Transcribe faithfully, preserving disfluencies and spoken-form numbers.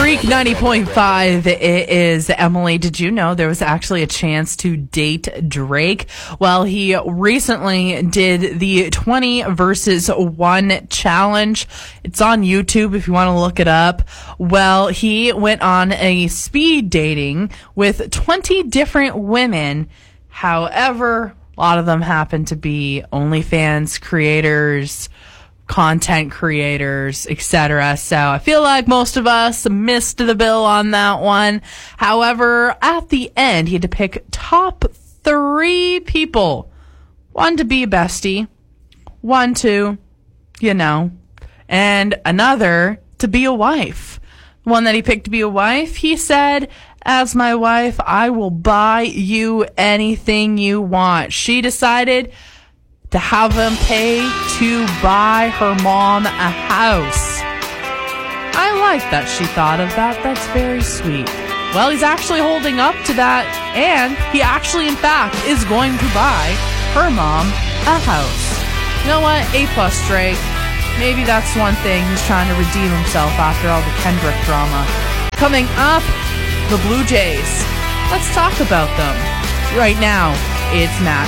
Freak ninety point five, it is Emily. Did you know there was actually a chance to date Drake? Well, he recently did the twenty versus one challenge. It's on YouTube if you want to look it up. Well, he went on a speed dating with twenty different women. However, a lot of them happen to be OnlyFans creators, content creators, et cetera. So I feel like most of us missed the bill on that one. However, at the end, he had to pick top three people. One to be a bestie, one to, you know, and another to be a wife. The one that he picked to be a wife, he said, as my wife, I will buy you anything you want. She decided to have him pay to buy her mom a house. I like that she thought of that. That's very sweet. Well, he's actually holding up to that, and he actually, in fact, is going to buy her mom a house. You know what? A plus Drake. Maybe that's one thing. He's trying to redeem himself after all the Kendrick drama. Coming up, the Blue Jays. Let's talk about them. Right now, it's Matt